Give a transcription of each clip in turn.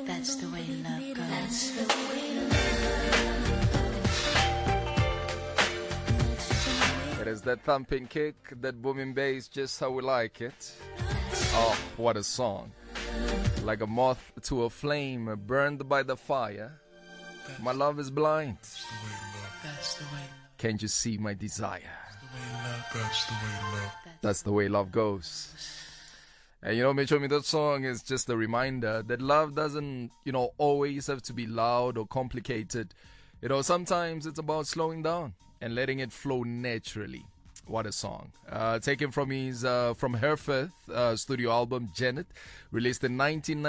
That's the way love goes. That's the way love. It is that thumping kick, that booming bass, just how we like it. Oh, what a song. Like a moth to a flame, burned by the fire. My love is blind. That's the way love. Can't you see my desire? That's the way love. That's the way love goes. And you know, Michomi, that song is just a reminder that love doesn't, always have to be loud or complicated. Sometimes it's about slowing down and letting it flow naturally. What a song. Taken from his from her fifth studio album, Janet, released in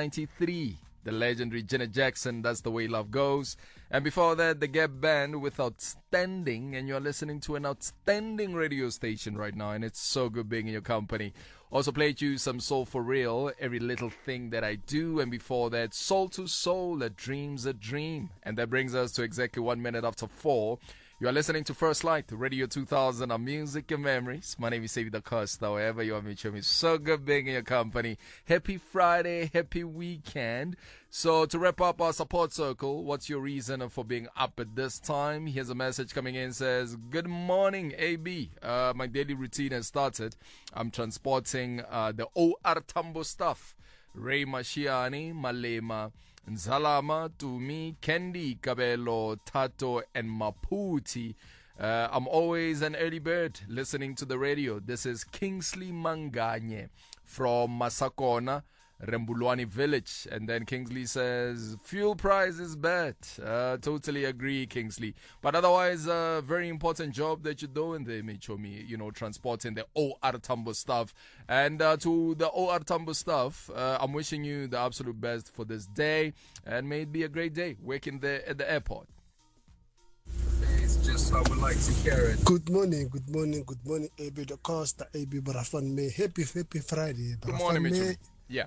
1993. The legendary Janet Jackson, That's the Way Love Goes. And before that, the Gap Band with Outstanding. And you're listening to an outstanding radio station right now. And it's so good being in your company. Also played you some Soul for Real, Every Little Thing That I Do. And before that, Soul to Soul, A Dream's a Dream. And that brings us to exactly 1 minute after 4. You are listening to First Light, Radio 2000, our music and memories. My name is David Acosta. Wherever you are, Mitchum, it's so good being in your company. Happy Friday, happy weekend. So to wrap up our support circle, what's your reason for being up at this time? Here's a message coming in, says, good morning, AB. My daily routine has started. I'm transporting the OR Tambo stuff. Ray Mashiani, Malema, Nzalama, Tumi, Kendi, Kabelo, Tato, and Maputi. I'm always an early bird listening to the radio. This is Kingsley Manganye from Masakona, Rembulwani Village. And then Kingsley says, fuel price is bad. Totally agree, Kingsley. But otherwise, very important job that you're doing there, Michomi, transporting the OR Tambo stuff. And to the OR Tambo stuff, I'm wishing you the absolute best for this day. And may it be a great day working there at the airport. It's just how we like to hear it. Good morning, AB Da Costa, AB Barafan May. Happy Friday. Good morning, Michomi. Yeah.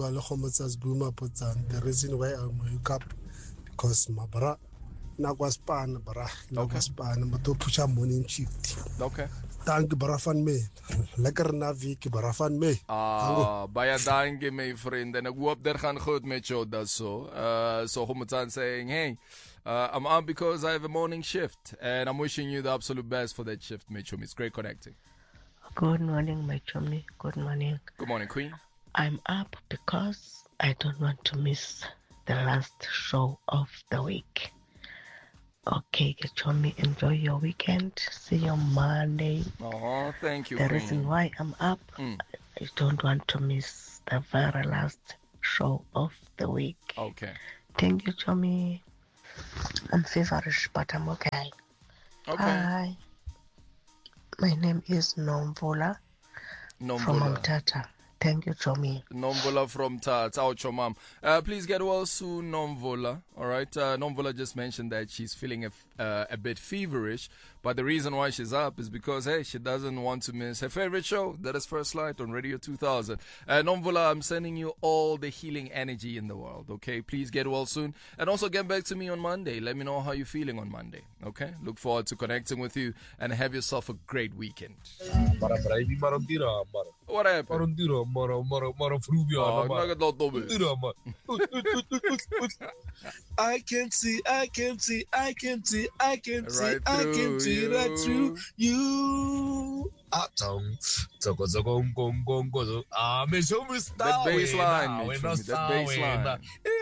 The reason why I'm wake up because my bra nagwaspan bra nagwaspan mato pucha morning shift. Okay. Thank barafan me. Lekker na week barafan me. Baie dankie my friend. En ek hoop dit gaan goed met jou dat so. So Homutan saying, hey, I'm on because I have a morning shift and I'm wishing you the absolute best for that shift, Mitchum. It's great connecting. Good morning, my chummy. Good morning. Good morning, Queen. I'm up because I don't want to miss the last show of the week. Okay, chummy, enjoy your weekend. See you Monday. Oh, thank you, The Queen. reason why I'm up, I don't want to miss the very last show of the week. Okay. Thank you, chummy. I'm feverish, but I'm okay. Okay. Hi. My name is Nomvula from Mtata. Thank you, Chomi. Nomvola from Tats. Out your mom. Please get well soon, Nomvola. All right. Nomvola just mentioned that she's feeling a bit feverish, but the reason why she's up is because, hey, she doesn't want to miss her favorite show. That is First Light on Radio 2000. Nomvola, I'm sending you all the healing energy in the world. Okay. Please get well soon. And also get back to me on Monday. Let me know how you're feeling on Monday. Okay. Look forward to connecting with you and have yourself a great weekend. What happened? I can see right through you. That baseline, that baseline.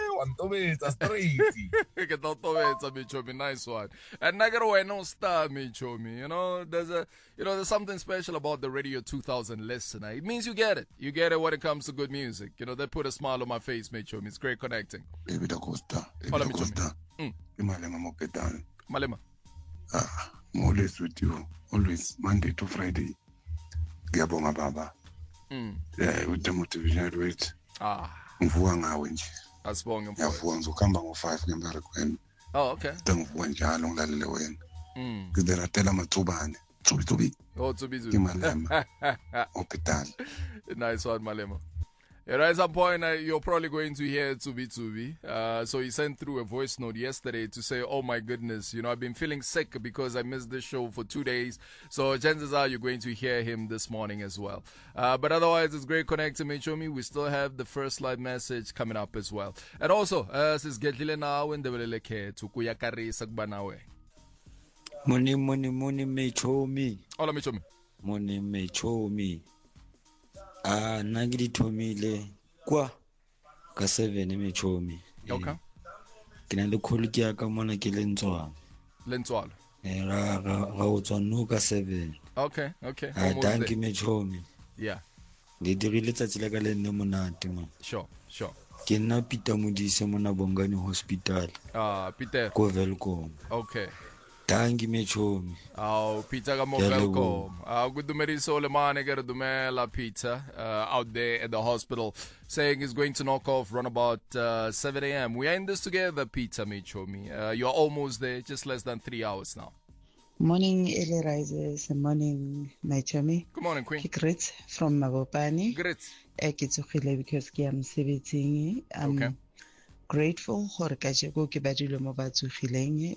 Nice one. And Nagaro no star, Michomi. There's something special about the Radio 2000 listener. It means you get it. You get it when it comes to good music. They put a smile on my face, Michomi. It's great connecting. David Acosta. Hola, Michomi. Malema Moketan. Malema. I'm always with you. Always Monday to Friday. Gabonga Baba. With the motivation rate. Mvuanga wenji. Asibonge mfowethu. Yavuanga ukamba ngo5 ngembarekweni. Oh, okay. Ngivuka njalo ngilalele wena. Ngideratela mathubane. Tsubi. Oh, Tsubi. Malema. Hospital. Nice one, Malema. At some point, you're probably going to hear Tsubi. So he sent through a voice note yesterday to say, oh my goodness, I've been feeling sick because I missed this show for 2 days. So chances are you're going to hear him this morning as well. But otherwise, it's great connecting, Mechomi. We still have the first live message coming up as well. And also, sisgedlile nawe ndebelele khethu kuyakarisa kuba nawe. Morning, Mechomi. Hola, Mechomi. Morning, Mechomi. Nagidi Tomile kwa ka 7 Mechomi. Okay. Kina le kholo ke ya ka mona ke lentswalo. Lentswalo. Ga o tswa no ka 7. Okay. Thank you Mechomi. Yeah. Le dirile tsatsi la ka le nne monate man. Sure. Ke nna Peter Modise mona Bongani Hospital. Peter. Ko Welcome. Okay. Thank you Mechomi. Peter ka mo welcome. Gudumeriso le mane ke re dumela Peter out there at the hospital saying he's going to knock off around about 7 a.m. We are in this together, Peter Mechomi. You're almost there, just less than 3 hours now. Morning, Early Risers. Morning, Mechomi. Good morning, Queen. Great from Mabopani. Great. Because I'm 17. Okay. Grateful for kajeko ke badilo mo batsogileng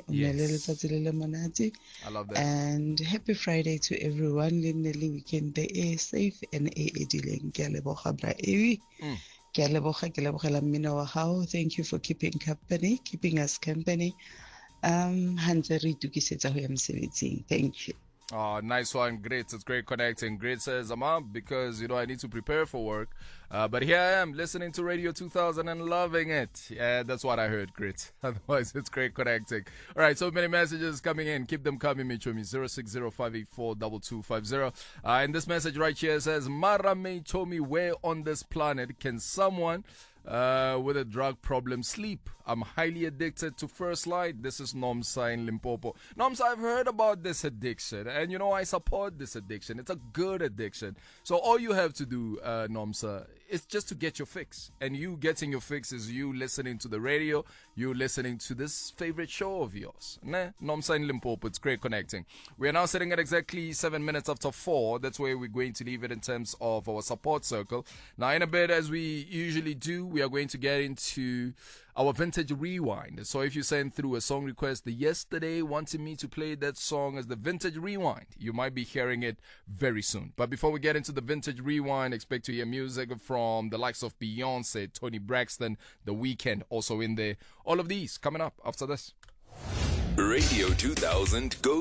I love that. And happy Friday to everyone. Le weekend day safe and edileng ke leboga bra ewi ke lebogela mmino wa hao. Thank you for keeping us company. Hantle re itukisetsa ho ya mosebetsing. Thank you. Nice one. Great. It's great connecting. Great says, because, I need to prepare for work. But here I am listening to Radio 2000 and loving it. Yeah, that's what I heard. Great. Otherwise, it's great connecting. All right. So many messages coming in. Keep them coming, Mechomi. 060-584-2250. And this message right here says, Mara Mechomi, where on this planet can someone with a drug problem sleep? I'm highly addicted to First Light. This is Nomsa in Limpopo. Nomsa, I've heard about this addiction, and I support this addiction. It's a good addiction. So all you have to do, Nomsa, is just to get your fix. And you getting your fix is you listening to the radio, you listening to this favorite show of yours. Nomsa in Limpopo. It's great connecting. We are now sitting at exactly 7 minutes after 4. That's where we're going to leave it in terms of our support circle. Now, in a bit, as we usually do, we are going to get into our vintage rewind. So if you send through a song request yesterday wanting me to play that song as the vintage rewind, you might be hearing it very soon. But before we get into the vintage rewind, expect to hear music from the likes of Beyonce, Toni Braxton, The Weeknd also in there. All of these coming up after this. Radio 2000 goes